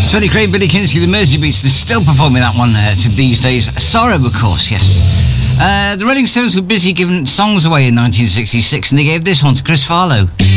Tony Crane, Billy Kinsley, the Mersey Beats, they're still performing that one these days. Sorrow, of course, yes. The Rolling Stones were busy giving songs away in 1966, and they gave this one to Chris Farlowe.